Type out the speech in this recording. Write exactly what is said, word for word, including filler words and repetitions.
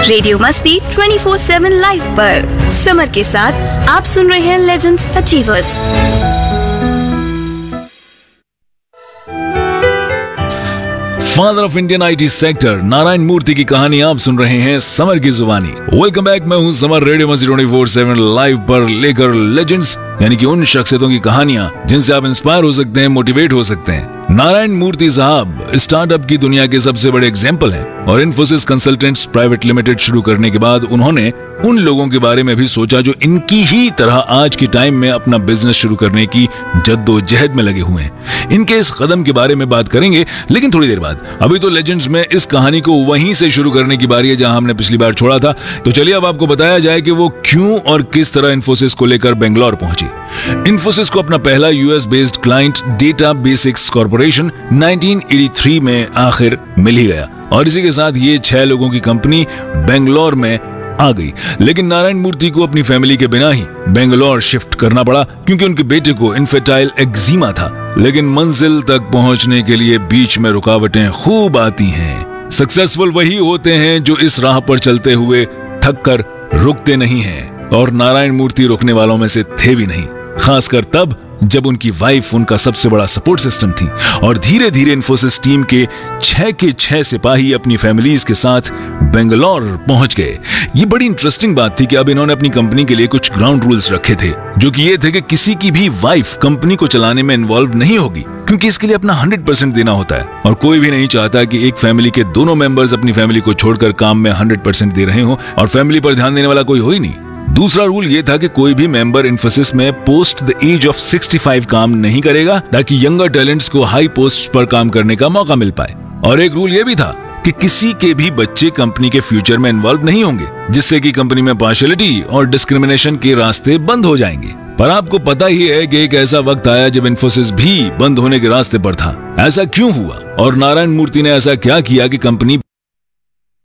Radio मस्ती twenty four seven live पर summer के साथ आप सुन रहे हैं legends achievers. Father of Indian IT sector Narayan मूर्ति की कहानी आप सुन रहे हैं समर की जुबानी। वेलकम बैक, मैं हूं समर। रेडियो मस्ती ट्वेंटी फोर सेवन लाइव पर लेकर लेजेंड्स यानी कि उन शख्सियतों की कहानियां जिनसे आप इंस्पायर हो सकते हैं, मोटिवेट हो सकते हैं। नारायण मूर्ति साहब स्टार्टअप की दुनिया के सबसे बड़े एग्जाम्पल हैं और इन्फोसिस कंसल्टेंट्स प्राइवेट लिमिटेड शुरू करने के बाद उन्होंने उन लोगों के बारे में भी सोचा जो इनकी ही तरह आज के टाइम में अपना बिजनेस शुरू करने की जद्दोजहद में लगे हुए हैं। इनके इस कदम के बारे में बात करेंगे, लेकिन थोड़ी देर बाद। अभी तो लेजेंड्स में इस कहानी को वहीं से शुरू करने की बारी है जहां हमने पिछली बार छोड़ा था। तो चलिए अब आपको बताया जाए कि वो क्यों और किस तरह इन्फोसिस को लेकर बेंगलोर पहुंची। इन्फोसिस को अपना पहला US based client data basics corporation nineteen eighty three में आखिर मिल ही गया और इसी के साथ ये छह लोगों की कंपनी बेंगलोर में आ गई। लेकिन नारायण मूर्ति को अपनी फैमिली के बिना ही बेंगलोर शिफ्ट करना पड़ा क्योंकि उनके बेटे को इन्फेटाइल एक्जिमा था। लेकिन मंजिल तक पहुंचने के लिए बीच में रुकावटें खूब आती हैं। सक्सेसफुल वही होते हैं जो इस राह पर चलते हुए थक कर रुकते नहीं हैं, और नारायण मूर्ति रुकने वालों में से थे भी नहीं, खासकर तब जब उनकी वाइफ उनका सबसे बड़ा सपोर्ट सिस्टम थी। और धीरे धीरे इन्फोसिस टीम के छह के छह सिपाही अपनी फैमिलीज के साथ बेंगलोर पहुंच गए। ये बड़ी इंटरेस्टिंग बात थी कि अब इन्होंने अपनी कंपनी के लिए कुछ ग्राउंड रूल्स रखे थे, जो कि ये थे कि किसी की भी वाइफ कंपनी को चलाने में इन्वॉल्व नहीं होगी, क्योंकि इसके लिए अपना हंड्रेड परसेंट देना होता है और कोई भी नहीं चाहता कि एक फैमिली के दोनों मेंबर्स अपनी फैमिली को छोड़कर काम में हंड्रेड परसेंट दे रहे हो और फैमिली पर ध्यान देने वाला कोई हो ही नहीं। दूसरा रूल ये था कि कोई भी मेंबर इन्फोसिस में post the age of sixty five काम नहीं करेगा, ताकि यंगर टैलेंट्स को हाई पोस्ट पर काम करने का मौका मिल पाए। और एक रूल ये भी था कि किसी के भी बच्चे कंपनी के फ्यूचर में इन्वॉल्व नहीं होंगे, जिससे कि कंपनी में पार्शियलिटी और डिस्क्रिमिनेशन के रास्ते बंद हो जाएंगे। पर आपको पता ही है कि एक ऐसा वक्त आया जब इन्फोसिस भी बंद होने के रास्ते पर था। ऐसा क्यों हुआ और नारायण मूर्ति ने ऐसा क्या किया कि कंपनी